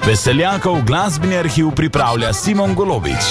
Veseljakov glasbeni arhiv pripravlja Simon Golobič.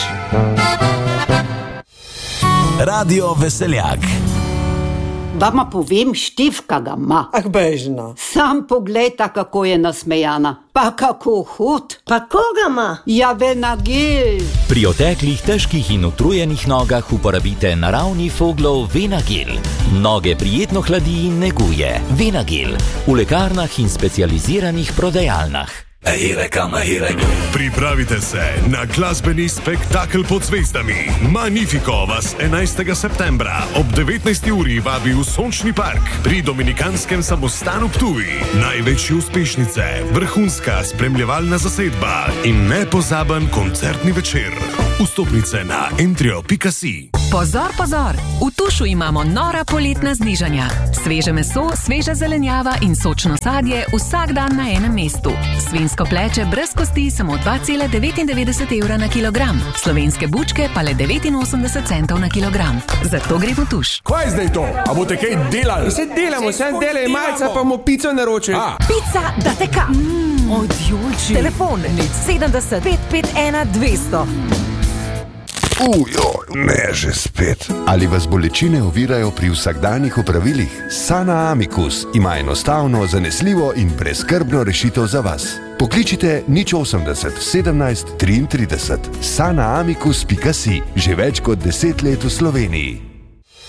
Radio Veseljak. Vama povem, Štefka ga ima. Bežna. Sam poglejta, kako je nasmejana. Pa kako hud. Pa koga ima? Ja, Venagil. Pri oteklih, težkih in utrujenih nogah uporabite naravni Foglov Venagil. Noge prijetno hladi in neguje. Venagil. V lekarnah in specializiranih prodajalnah. Pripravite se na glasbeni spektakel pod zvezdami. Magnifico vas 11. septembra ob 19. uri vabi v Sončni park pri Dominikanskem samostanu Ptuj. Največje uspešnice, vrhunska spremljevalna zasedba in nepozaben koncertni večer. Vstopnice na entrio.si. Pozor, pozor! V Tušu imamo nora poletna znižanja. Sveže meso, sveža zelenjava in sočno sadje vsak dan na enem mestu. Svinjsko pleče brez kosti samo 2,99 evra na kilogram. Slovenske bučke pa le 89 centov na kilogram. Zato gremo v Tuš. Kaj je zdaj to? A boste kaj delali? Se delamo, sem delaj malca, pa bomo pico naročili. Pica da teka. Odjolči. Telefon 70 551 200. Ne že spet. Ali vas bolečine ovirajo pri vsakdanjih opravilih? Sana Amicus ima enostavno, zanesljivo in brezskrbno rešitev za vas. Pokličite 080 17 33. sanaamicus.si. Že več kot 10 let v Sloveniji.